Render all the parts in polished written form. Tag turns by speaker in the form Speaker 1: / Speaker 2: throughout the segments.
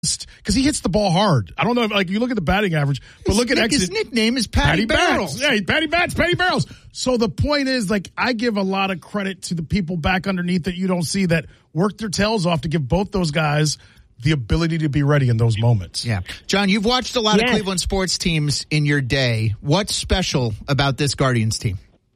Speaker 1: because he hits the ball hard. I don't know if you look at the batting average, but look at exit.
Speaker 2: His nickname is Patty Barrels.
Speaker 1: Yeah, Patty Barrels. So the point is, I give a lot of credit to the people back underneath that you don't see that work their tails off to give both those guys the ability to be ready in those moments.
Speaker 2: Yeah. John, you've watched a lot of Cleveland sports teams in your day. What's special about this Guardians team?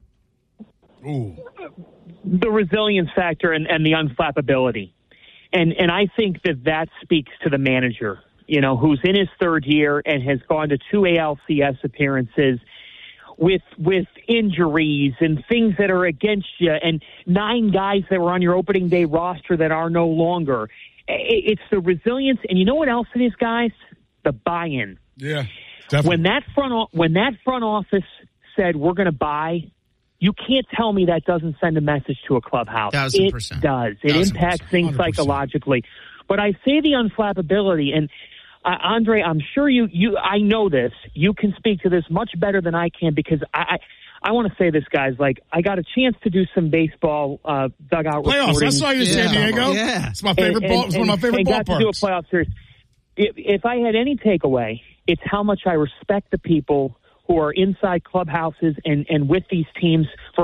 Speaker 1: Ooh.
Speaker 3: The resilience factor and the unflappability. And I think that speaks to the manager, who's in his third year and has gone to 2 ALCS appearances with injuries and things that are against you, and 9 guys that were on your opening day roster that are no longer. It's the resilience, and you know what else it is, guys? The buy-in.
Speaker 1: Yeah, definitely.
Speaker 3: When that front office said we're going to buy, you can't tell me that doesn't send a message to a clubhouse.
Speaker 2: 1,000%.
Speaker 3: It does. It impacts things 100%. Psychologically. But I say the unflappability, and Andre, I'm sure I know this. You can speak to this much better than I can, because I want to say this, guys. I got a chance to do some baseball dugout
Speaker 1: playoffs.
Speaker 3: reporting.
Speaker 1: I saw you in San Diego.
Speaker 2: Yeah,
Speaker 1: it's my favorite ball. It's one of my favorite ballparks.
Speaker 3: Got to do a playoff series. If I had any takeaway, it's how much I respect the people who are inside clubhouses and with these teams for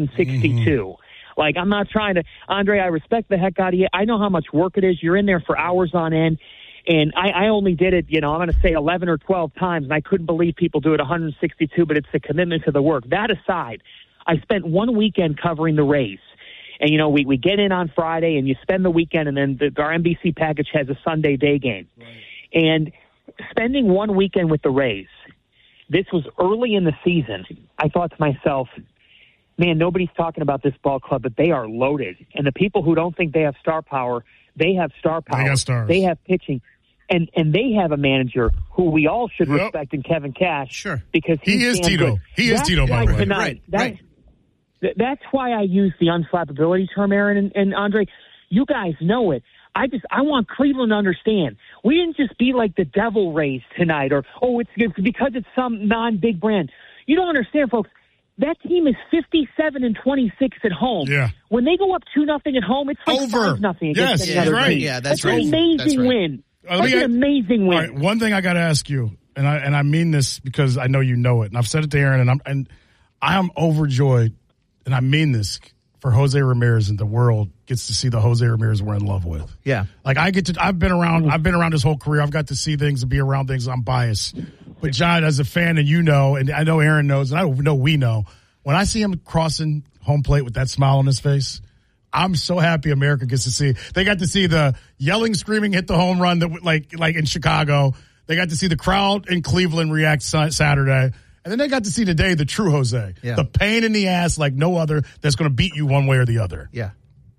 Speaker 3: 162. I'm not trying to, Andre, I respect the heck out of you. I know how much work it is. You're in there for hours on end. And I only did it, I'm going to say 11 or 12 times, and I couldn't believe people do it 162, but it's the commitment to the work. That aside, I spent one weekend covering the Rays. And, we get in on Friday, and you spend the weekend, and then our NBC package has a Sunday day game. Right. And spending one weekend with the Rays, this was early in the season, I thought to myself, man, nobody's talking about this ball club, but they are loaded. And the people who don't think they have star power, they have star power.
Speaker 1: They got stars.
Speaker 3: They have pitching. And they have a manager who we all should respect in Kevin Cash.
Speaker 2: Sure.
Speaker 3: Because
Speaker 1: he is Tito.
Speaker 3: Good.
Speaker 1: He is Tito, by the way.
Speaker 3: Right. That's why I use the unflappability term, Aaron and Andre. You guys know it. I want Cleveland to understand. We didn't just be like the Devil Rays tonight, or, it's because it's some non-big brand. You don't understand, folks. That team is 57-26 at home.
Speaker 1: Yeah.
Speaker 3: When they go up 2-0 at home, it's like 5-0 against any other team.
Speaker 2: Yeah, that's
Speaker 3: right. An amazing win. That's an amazing win.
Speaker 1: All right, one thing I got to ask you, and I mean this because I know you know it, and I've said it to Aaron, and I am overjoyed, and I mean this for Jose Ramirez, and the world gets to see the Jose Ramirez we're in love with.
Speaker 2: Yeah,
Speaker 1: I've been around his whole career. I've got to see things and be around things. I'm biased, but John, as a fan, and and I know Aaron knows, and I know we know, when I see him crossing home plate with that smile on his face, I'm so happy America gets to see. They got to see the yelling, screaming, hit the home run that like in Chicago. They got to see the crowd in Cleveland react Saturday. And then they got to see today the true Jose. Yeah. The pain in the ass like no other that's going to beat you one way or the other.
Speaker 2: Yeah.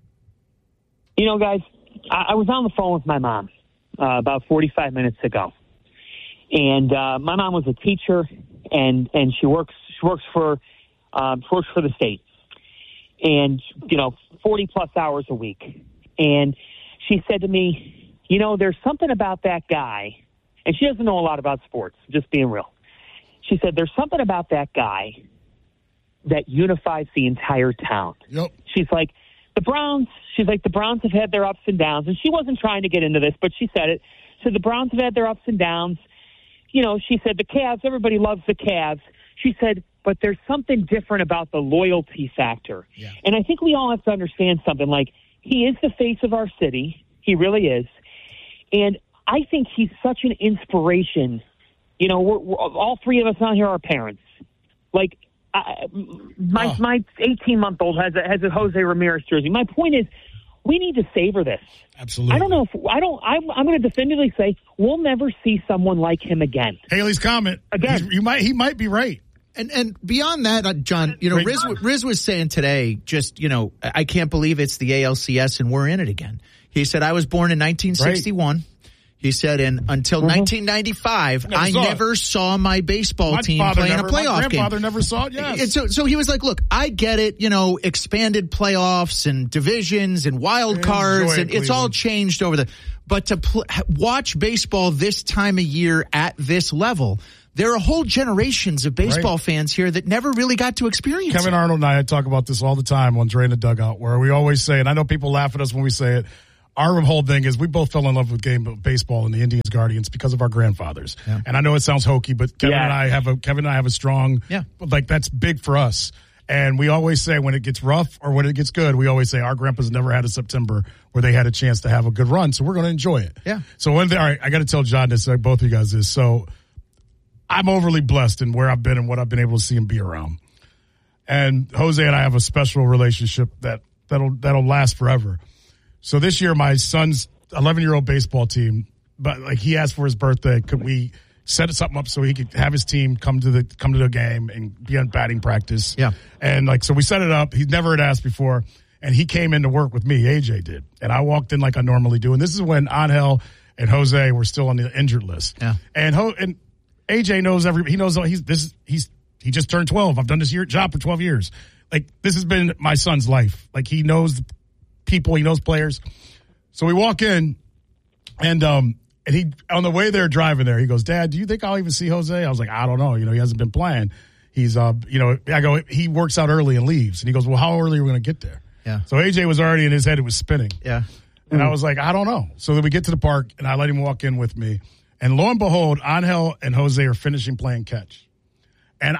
Speaker 3: Guys, I was on the phone with my mom about 45 minutes ago. And my mom was a teacher, and she works for the state. And, 40-plus hours a week. And she said to me, there's something about that guy, and she doesn't know a lot about sports, just being real. She said, there's something about that guy that unifies the entire town.
Speaker 1: Yep.
Speaker 3: She's like, the Browns have had their ups and downs, and she wasn't trying to get into this, but she said it. So the Browns have had their ups and downs. She said, the Cavs, everybody loves the Cavs. She said, but there's something different about the loyalty factor. Yeah. And I think we all have to understand something. He is the face of our city. He really is. And I think he's such an inspiration. We're all three of us on here are parents. My 18-month-old has a Jose Ramirez jersey. My point is, we need to savor this.
Speaker 1: Absolutely.
Speaker 3: I don't know I'm going to definitively say we'll never see someone like him again.
Speaker 1: Haley's comment.
Speaker 3: Again.
Speaker 1: He might be right.
Speaker 2: And beyond that, John, Riz was saying today, I can't believe it's the ALCS and we're in it again. He said, I was born in 1961. Right. He said, and until 1995, I never saw my baseball team play in a playoff game.
Speaker 1: My grandfather never saw it, yes.
Speaker 2: And so he was like, look, I get it, expanded playoffs and divisions and wild cards, and it's all changed over but to watch baseball this time of year at this level, there are whole generations of baseball fans here that never really got to experience
Speaker 1: Kevin Arnold and I talk about this all the time on Dre in the Dugout, where we always say, and I know people laugh at us when we say it, our whole thing is we both fell in love with game of baseball and the Indians Guardians because of our grandfathers. Yeah. And I know it sounds hokey, but Kevin and I have a strong, like that's big for us. And we always say when it gets rough or when it gets good, we always say our grandpas never had a September where they had a chance to have a good run. So we're going to enjoy it. Yeah. So all right, I got to tell John this, like both of you guys this. So I'm overly blessed in where I've been and what I've been able to see and be around. And Jose and I have a special relationship that'll last forever. So this year, my son's 11-year-old baseball team, but like he asked for his birthday, could we set something up so he could have his team come to the game and be on batting practice? Yeah. And like so we set it up. He never had asked before, and he came in to work with me. AJ did, and I walked in like I normally do. And this is when Angel and Jose were still on the injured list. Yeah. And AJ knows he knows he just turned 12. I've done this job for 12 years. Like, this has been my son's life. Like, he knows people, he knows players. So we walk in, and he, on the way there driving there, he goes, Dad, do you think I'll even see Jose? I was like, I don't know. He hasn't been playing. He's, I go, he works out early and leaves. And he goes, well, how early are we going to get there? Yeah. So AJ was already in his head. It was spinning. Yeah. And I was like, I don't know. So then we get to the park, and I let him walk in with me. And lo and behold, Angel and Jose are finishing playing catch. And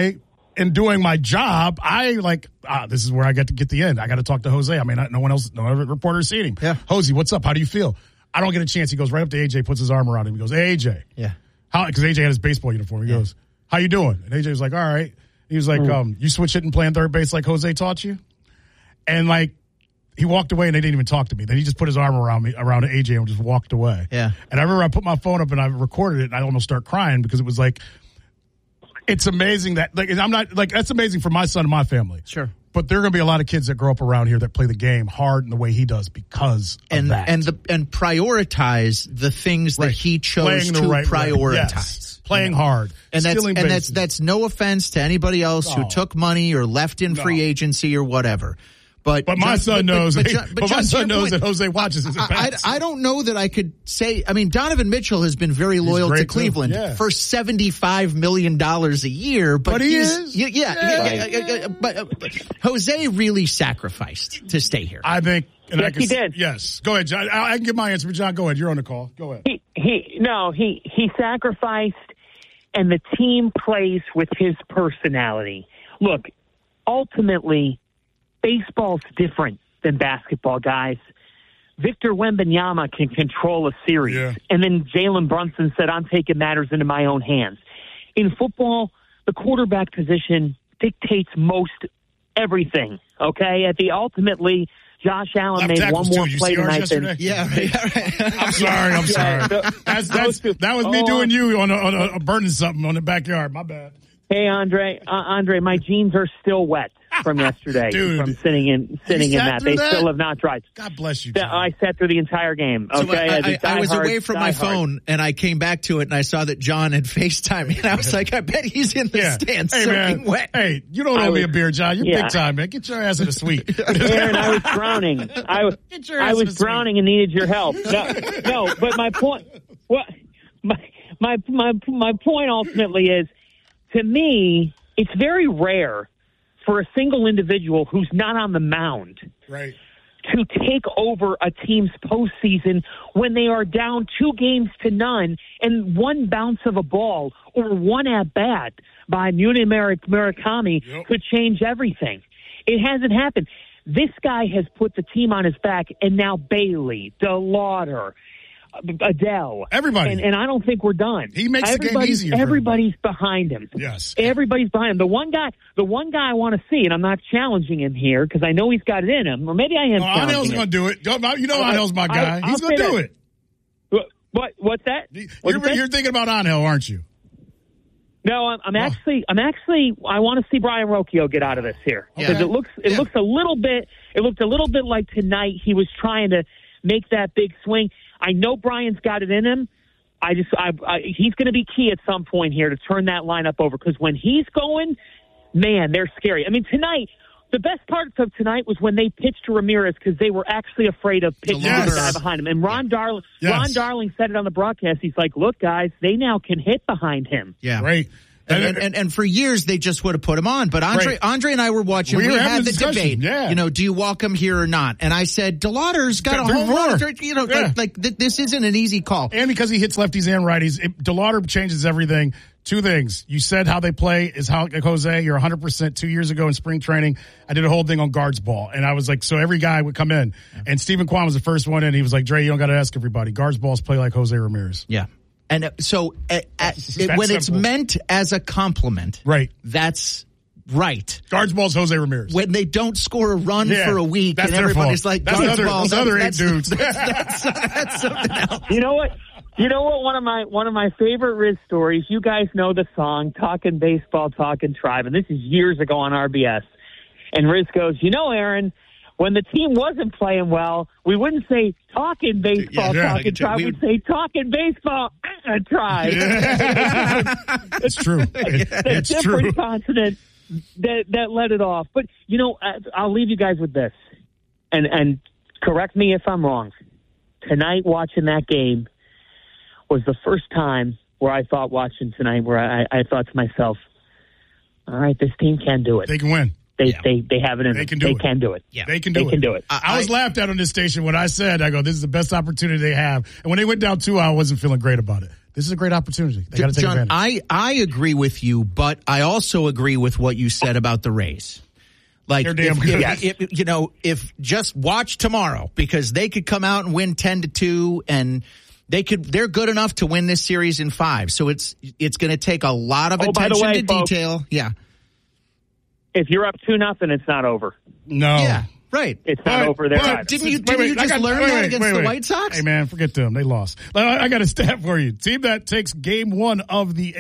Speaker 1: in doing my job, this is where I get to get the end. I got to talk to Jose. I mean, no other reporter's seen him. Yeah. Jose, what's up? How do you feel? I don't get a chance. He goes right up to AJ, puts his arm around him. He goes, hey, AJ. Yeah. Because AJ had his baseball uniform. He goes, how you doing? And AJ was like, all right. He was like, you switch hitting playing third base like Jose taught you? And like, he walked away and they didn't even talk to me. Then he just put his arm around AJ and just walked away. Yeah. And I remember I put my phone up and I recorded it and I almost start crying because it was like, it's amazing that, like, I'm not, like, that's amazing for my son and my family. Sure. But there are going to be a lot of kids that grow up around here that play the game hard in the way he does because of that. And prioritize the things that he chose to prioritize. Yes. Playing hard. And that's no offense to anybody else who took money or left in free agency or whatever. But my son knows. But my son knows that Jose watches his at-bats. I don't know that I could say. I mean, Donovan Mitchell has been very loyal to Cleveland for $75 million a year. But he is. But Jose really sacrificed to stay here. I think. And yes, he did. Yes. Go ahead, John. I can give my answer, but John, go ahead. You're on the call. Go ahead. He sacrificed, and the team plays with his personality. Look, ultimately, baseball's different than basketball, guys. Victor Wembanyama can control a series. Yeah. And then Jalen Brunson said, I'm taking matters into my own hands. In football, the quarterback position dictates most everything, okay? Ultimately, Josh Allen made one more play tonight than... I'm sorry. That was me doing you on a burning something on the backyard. My bad. Hey, Andre, my jeans are still wet from yesterday. Dude, from sitting in that. They still have not dried. God bless you, John. I sat through the entire game. Okay, so I was away from my phone, and I came back to it, and I saw that John had FaceTime me, and I was like, I bet he's in the stands soaking wet. Hey, you don't owe me a beer, John. You're big time, man. Get your ass in a suite. Aaron, I was drowning. I was drowning and needed your help. No, but my point, my point ultimately is, to me, it's very rare for a single individual who's not on the mound to take over a team's postseason when they are down 2-0 and one bounce of a ball or one at-bat by Muni Murakami could change everything. It hasn't happened. This guy has put the team on his back, and now Bailey, DeLauder, Adele, everybody, and I don't think we're done. He makes the game easier. Everybody's behind him. Yes, everybody's behind him. The one guy I want to see, and I'm not challenging him here because I know he's got it in him, or maybe I am. Anel's going to do it. You know, Anel's my guy. He's going to do it. What's that? You're thinking about Anel, aren't you? No, I'm actually. I want to see Brian Rocchio get out of this here because it looks a little bit. It looked a little bit like tonight he was trying to make that big swing. I know Brian's got it in him. He's going to be key at some point here to turn that lineup over because when he's going, man, they're scary. I mean, tonight, the best part of tonight was when they pitched to Ramirez because they were actually afraid of pitching to the guy behind him. And Ron Darling said it on the broadcast. He's like, look, guys, they now can hit behind him. Yeah. Right.
Speaker 2: And for years, they just would have put him on. But Andre and I were watching. We had the debate. Yeah. Do you walk him here or not? And I said, DeLauder's got a home run. This isn't an easy call.
Speaker 1: And because he hits lefties and righties, DeLauder changes everything. Two things. You said how they play is how, like Jose, you're 100%. 2 years ago in spring training, I did a whole thing on guards ball. And I was like, so every guy would come in. And Stephen Kwan was the first one in. He was like, Dre, you don't got to ask everybody. Guards balls play like Jose Ramirez.
Speaker 2: Yeah. And so when it's meant as a compliment,
Speaker 1: right?
Speaker 2: That's right.
Speaker 1: Guards balls, Jose Ramirez.
Speaker 2: When they don't score a run for a week, and everybody's like, guards balls,
Speaker 1: those other 8 dudes.
Speaker 2: That's something else.
Speaker 3: You know what? One of my favorite Riz stories. You guys know the song "Talking Baseball, Talking Tribe," and this is years ago on RBS. And Riz goes, Aaron, when the team wasn't playing well, we wouldn't say "talking baseball, talking tribe." We'd say "talking baseball, tribe."
Speaker 1: Yeah. It's true. It's
Speaker 3: different
Speaker 1: true.
Speaker 3: consonant that let it off. But I'll leave you guys with this, and correct me if I'm wrong. Tonight, watching that game was the first time where I thought watching tonight, where I thought to myself, "All right, this team can do it.
Speaker 1: They can win."
Speaker 3: They have it in them. They can do it.
Speaker 1: Yeah. They can do it. I was laughed at on this station when I said, this is the best opportunity they have. And when they went down 2-0, I wasn't feeling great about it. This is a great opportunity. They got to take advantage.
Speaker 2: I agree with you, but I also agree with what you said about the Rays. Like,
Speaker 1: they're damn good.
Speaker 2: If just watch tomorrow, because they could come out and win 10-2, and they're good enough to win this series in 5. So it's going to take a lot of attention to detail. Yeah.
Speaker 3: If you're up 2-0, it's not over.
Speaker 1: No.
Speaker 2: Yeah, right.
Speaker 3: It's not over there.
Speaker 2: But didn't you just learn that against the White Sox?
Speaker 1: Hey, man, forget them. They lost. I got a stat for you. Team that takes game 1 of the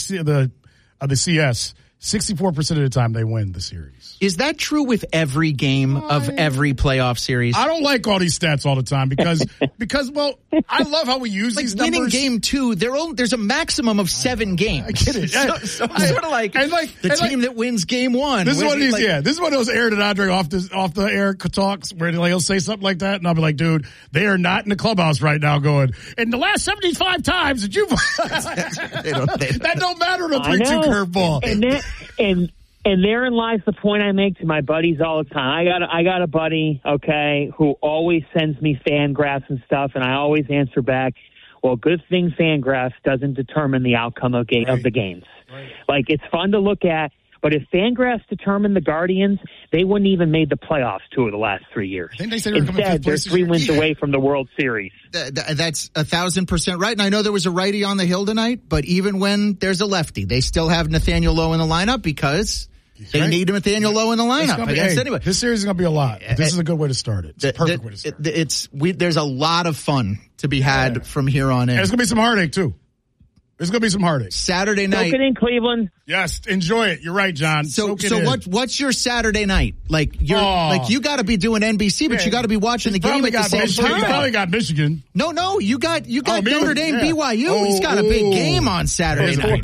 Speaker 1: CS, 64% of the time they win the series.
Speaker 2: Is that true with every game of every playoff series?
Speaker 1: I don't like all these stats all the time because I love how we use these numbers.
Speaker 2: Winning game 2, there's a maximum of 7 games.
Speaker 1: I get it.
Speaker 2: So sort of like the team that wins game 1.
Speaker 1: This is one of these. This is one of those Aaron and Andre off the air talks where he'll say something like that, and I'll be like, dude, they are not in the clubhouse right now going, in the last 75 times that you've that don't matter in a 3-2 curveball.
Speaker 3: And therein lies the point I make to my buddies all the time. I got a buddy, who always sends me fan graphs and stuff, and I always answer back, well, good thing fan graphs doesn't determine the outcome of the games. Right. Like, it's fun to look at, but if fan graphs determined the Guardians, they wouldn't even made the playoffs 2 of the last 3 years. Instead, they're 3 wins away from the World Series.
Speaker 2: That's 1,000% right. And I know there was a righty on the hill tonight, but even when there's a lefty, they still have Nathaniel Lowe in the lineup because they need Nathaniel Lowe in the lineup against anybody.
Speaker 1: This series is going to be a lot. This is a good way to start it. It's a perfect way to start it.
Speaker 2: There's a lot of fun to be had from here on in.
Speaker 1: And it's going to be some heartache, too. There's going to be some heartache.
Speaker 2: Saturday night.
Speaker 3: Soak it in, Cleveland.
Speaker 1: Yes, enjoy it. You're right, John.
Speaker 2: So what's your Saturday night? Like you got to be doing NBC, but you got to be watching the game at the same time.
Speaker 1: You probably got Michigan.
Speaker 2: No, you got Notre Dame, BYU. He's got a big game on Saturday night.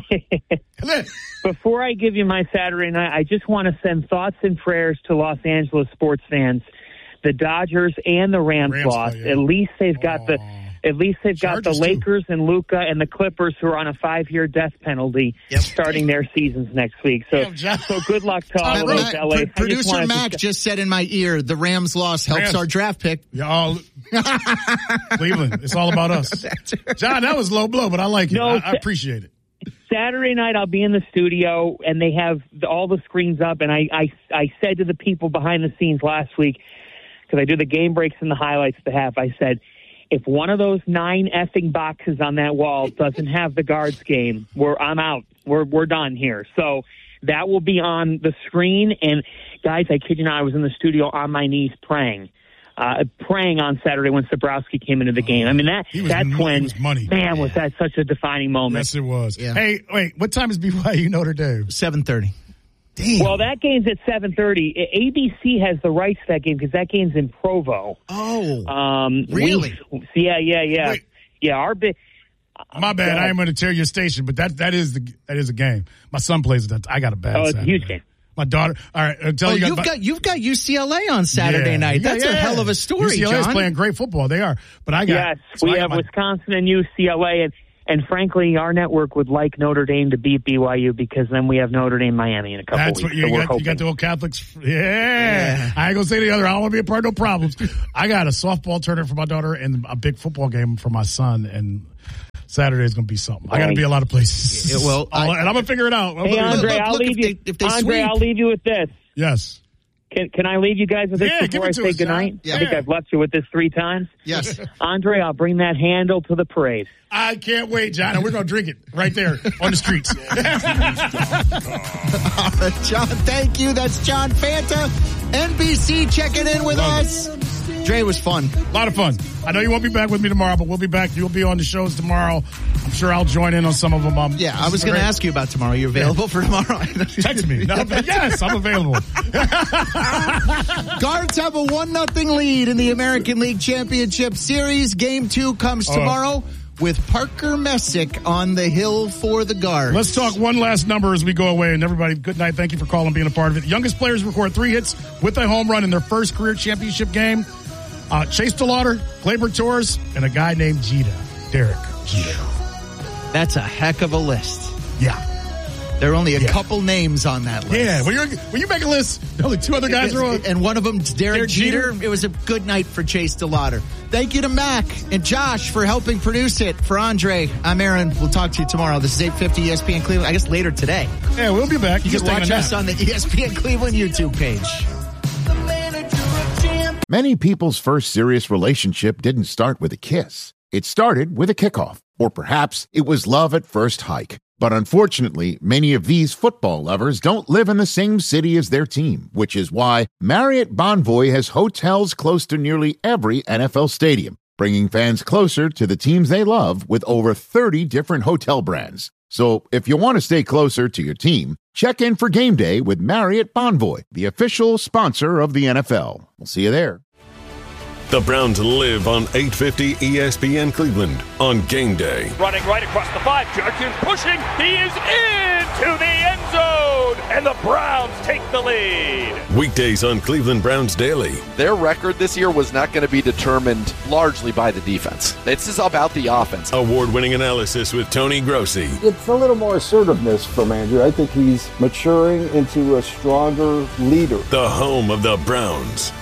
Speaker 3: Before I give you my Saturday night, I just want to send thoughts and prayers to Los Angeles sports fans. The Dodgers and the Rams lost. Yeah. At least they've got the Lakers and Luka and the Clippers, who are on a 5-year death penalty, starting their seasons next week. So good luck to all of those LA.
Speaker 2: Producer Mac just said in my ear, the Rams loss helps our draft pick.
Speaker 1: Yeah, Cleveland. It's all about us. John, that was low blow, but I like it. I appreciate it.
Speaker 3: Saturday night, I'll be in the studio, and they have all the screens up. And I said to the people behind the scenes last week, because I do the game breaks and the highlights at the half, I said, if one of those 9 effing boxes on that wall doesn't have the Guards game, I'm out. We're done here. So that will be on the screen. And guys, I kid you not, I was in the studio on my knees praying on Saturday when Sabrowski came into the game. I mean, was that such a defining moment?
Speaker 1: Yes, it was. Yeah. Hey, wait, what time is BYU Notre Dame?
Speaker 2: 7:30.
Speaker 1: Damn.
Speaker 3: Well, that game's at 7:30. ABC has the rights to that game because that game's in Provo.
Speaker 2: Oh, really?
Speaker 3: Yeah.
Speaker 1: Wait.
Speaker 3: Yeah, our big.
Speaker 1: My bad. I am going to tear your station, but that is a game. My son plays that. I got a bad.
Speaker 3: It's a huge game.
Speaker 1: My daughter. All right,
Speaker 2: you've got UCLA on Saturday night. That's a hell of a story.
Speaker 1: UCLA is playing great football. They are, but I got.
Speaker 3: Yes, we have Wisconsin and UCLA, And frankly, our network would like Notre Dame to beat BYU because then we have Notre Dame Miami in a couple
Speaker 1: That's
Speaker 3: weeks.
Speaker 1: What you got the old Catholics. Yeah. I ain't going to say the other. I don't want to be a part of no problems. I got a softball tournament for my daughter and a big football game for my son. And Saturday is going to be something. I got to be a lot of places.
Speaker 2: Yeah, well,
Speaker 1: and I'm going to figure it out.
Speaker 3: Hey, Andre, I'll leave you with this.
Speaker 1: Yes.
Speaker 3: Can I leave you guys with this before I say goodnight?
Speaker 2: Yeah.
Speaker 3: I think I've left you with this 3 times.
Speaker 2: Yes.
Speaker 3: Andre, I'll bring that handle to the parade.
Speaker 1: I can't wait, John. And we're going to drink it right there on the streets.
Speaker 2: John, thank you. That's John Fanta, NBC, checking in with us. Dre, was fun.
Speaker 1: A lot of fun. I know you won't be back with me tomorrow, but we'll be back. You'll be on the shows tomorrow. I'm sure I'll join in on some of them.
Speaker 2: Yeah, I was going to ask you about tomorrow. You available for tomorrow?
Speaker 1: Text me. No, yes, I'm available.
Speaker 2: Guards have a 1-0 lead in the American League Championship Series. Game 2 comes tomorrow with Parker Messick on the hill for the Guards.
Speaker 1: Let's talk one last number as we go away. And everybody, good night. Thank you for calling and being a part of it. The youngest players record 3 hits with a home run in their first career championship game. Chase DeLauder, Gleyber Torres, and a guy named Derek Jeter.
Speaker 2: That's a heck of a list.
Speaker 1: Yeah.
Speaker 2: There are only a couple names on that list.
Speaker 1: Yeah, when you make a list, only 2 other guys are on.
Speaker 2: And one of them is Derek Jeter. It was a good night for Chase DeLauder. Thank you to Mac and Josh for helping produce it. For Andre, I'm Aaron. We'll talk to you tomorrow. This is 850 ESPN Cleveland. I guess later today.
Speaker 1: Yeah, we'll be back.
Speaker 2: You can watch us on the ESPN Cleveland YouTube page.
Speaker 4: Many people's first serious relationship didn't start with a kiss. It started with a kickoff. Or perhaps it was love at first hike. But unfortunately, many of these football lovers don't live in the same city as their team, which is why Marriott Bonvoy has hotels close to nearly every NFL stadium, bringing fans closer to the teams they love with over 30 different hotel brands. So if you want to stay closer to your team, check in for game day with Marriott Bonvoy, the official sponsor of the NFL. We'll see you there.
Speaker 5: The Browns live on 850 ESPN Cleveland on game day.
Speaker 6: Running right across the 5. Judkins pushing. He is into the end zone. And the Browns take the lead.
Speaker 5: Weekdays on Cleveland Browns Daily.
Speaker 7: Their record this year was not going to be determined largely by the defense. This is about the offense.
Speaker 5: Award-winning analysis with Tony Grossi.
Speaker 8: It's a little more assertiveness from Andrew. I think he's maturing into a stronger leader.
Speaker 5: The home of the Browns.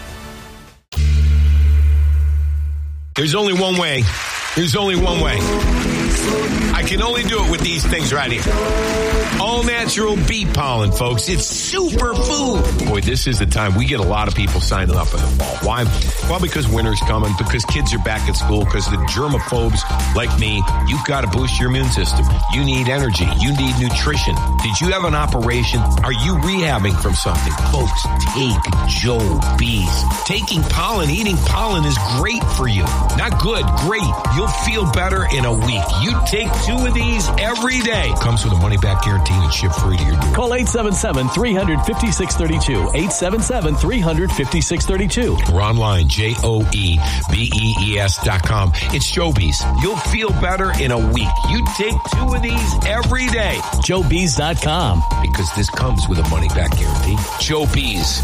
Speaker 9: There's only one way. There's only one way. I can only do it with these things right here. All natural bee pollen, folks. It's super food. Boy, this is the time we get a lot of people signing up in the fall. Why? Well, because winter's coming, because kids are back at school, because the germaphobes like me, you've got to boost your immune system. You need energy. You need nutrition. Did you have an operation? Are you rehabbing from something? Folks, take Joe Bees. Taking pollen, eating pollen is great for you. Not good, great. You'll feel better in a week. You take 2 of these every day. Comes with a money-back guarantee and ship free to your door.
Speaker 10: Call 877-350-632. 877-350-632.
Speaker 9: Or online, JOEBEES.com. It's Joe Bees. You'll feel better in a week. You take 2 of these every day.
Speaker 10: JoeBees.com.
Speaker 9: Because this comes with a money-back guarantee. Joe Bees.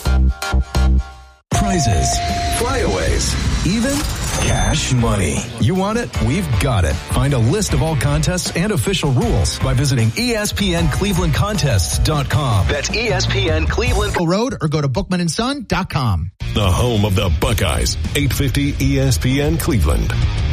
Speaker 11: Prizes, flyaways, even cash money. You want it? We've got it. Find a list of all contests and official rules by visiting ESPNClevelandContests.com.
Speaker 2: That's ESPN Cleveland Road, or go to bookmanandson.com.
Speaker 5: The home of the Buckeyes, 850 ESPN Cleveland.